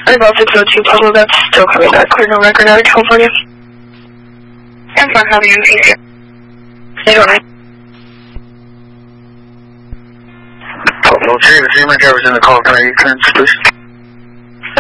About 602 Pueblo, that's still coming back. Clear no record out of California. I'm fine, how are you? Thank you. Stay on it. Pueblo 3, the Dreamer driver's in the call. Can I turn, please?